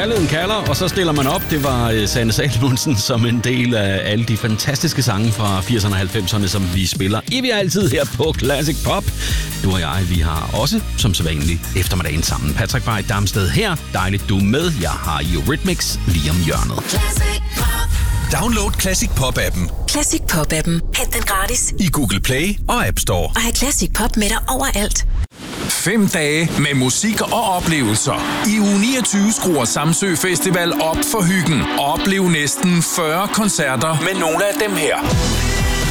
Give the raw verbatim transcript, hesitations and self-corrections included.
Kærligheden kalder, og så stiller man op. Det var Sanne Salomonsen som en del af alle de fantastiske sange fra firserne og halvfemserne, som vi spiller evigt altid her på Classic Pop. Du og jeg, vi har også, som sædvanligt, eftermiddagen sammen. Patrick Bay Damsted her. Dejligt, du er med. Jeg har Eurythmics lige om hjørnet. Classic Pop. Download Classic Pop-appen. Classic Pop-appen. Hent den gratis. I Google Play og App Store. Og have Classic Pop med dig overalt. Fem dage med musik og oplevelser. I uge niogtyve skruer Samsø Festival op for hyggen. Oplev næsten fyrre koncerter med nogle af dem her.